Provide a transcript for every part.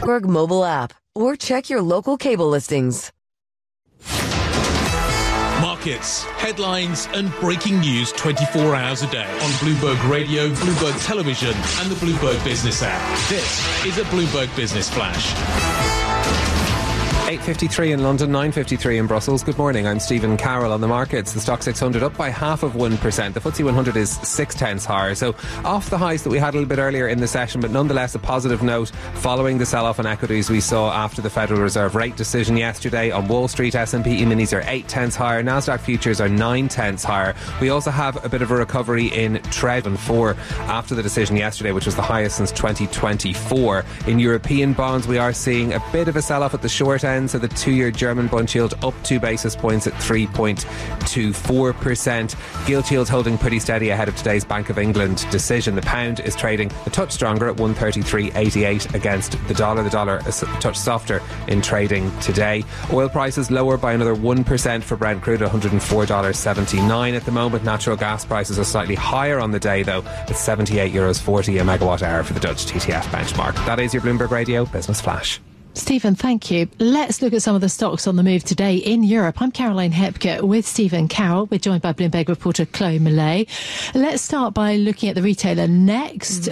Bloomberg mobile app or check your local cable listings. Markets, headlines and breaking news 24 hours a day on Bloomberg Radio, Bloomberg Television and the Bloomberg Business app. This is a Bloomberg Business Flash. 8.53 in London, 9.53 in Brussels. Good morning, I'm Stephen Carroll. On the markets, the Stock 600 up by 0.5%. The FTSE 100 is 0.6 higher. So off the highs that we had a little bit earlier in the session, but nonetheless a positive note following the sell-off in equities we saw after the Federal Reserve rate decision yesterday. On Wall Street, S&P E-minis are 0.8 higher. Nasdaq futures are 0.9 higher. We also have a bit of a recovery in Treasury after the decision yesterday, which was the highest since 2024. In European bonds, we are seeing a bit of a sell-off at the short end. So the 2-year German bond yield up 2 basis points at 3.24%. Gilt yields holding pretty steady ahead of today's Bank of England decision. The pound is trading a touch stronger at 133.88 against the dollar. The dollar is a touch softer in trading today. Oil prices lower by another 1% for Brent crude, $104.79 at the moment. Natural gas prices are slightly higher on the day though, at €78.40 a megawatt hour for the Dutch TTF benchmark. That is your Bloomberg Radio Business Flash. Stephen, thank you. Let's look at some of the stocks on the move today in Europe. I'm Caroline Hepker with Stephen Carroll. We're joined by Bloomberg reporter Chloe Millay. Let's start by looking at the retailer Next,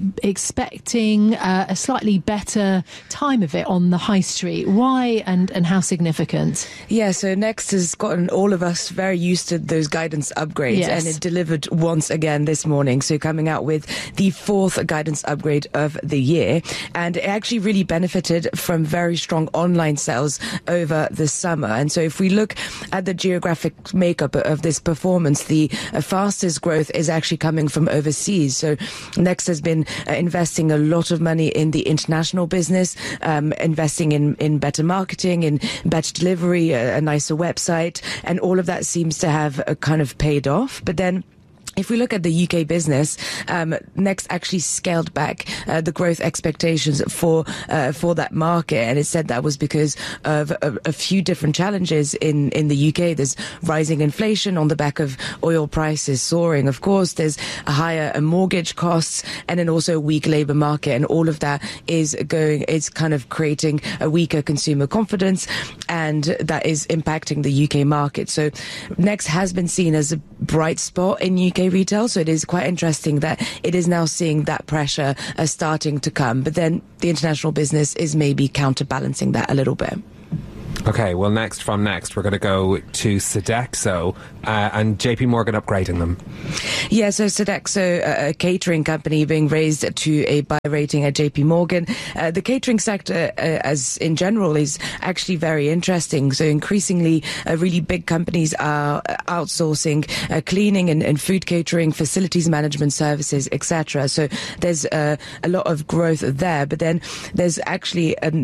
expecting a slightly better time of it on the high street. Why and how significant? Yeah, so Next has gotten all of us very used to those guidance upgrades, and it delivered once again this morning. So coming out with the 4th guidance upgrade of the year, and it actually really benefited from very strong online sales over the summer. And so if we look at the geographic makeup of this performance, the fastest growth is actually coming from overseas. So Next has been investing a lot of money in the international business, investing in better marketing, in better delivery, a nicer website, and all of that seems to have kind of paid off. But then if we look at the UK business, Next actually scaled back the growth expectations for that market, and it said that was because of a few different challenges in the UK. There's rising inflation on the back of oil prices soaring. Of course, there's a higher mortgage costs, and then also a weak labour market, and all of that is kind of creating a weaker consumer confidence, and that is impacting the UK market. So Next has been seen as a bright spot in UK retail, so it is quite interesting that it is now seeing that pressure starting to come, but then the international business is maybe counterbalancing that a little bit. Okay, well, next we're going to go to Sodexo and JP Morgan upgrading them. Yeah, so Sodexo, a catering company, being raised to a buy rating at JP Morgan. The catering sector, as in general, is actually very interesting. So increasingly, really big companies are outsourcing cleaning and food catering, facilities management services, etc. So there's a lot of growth there. But then there's actually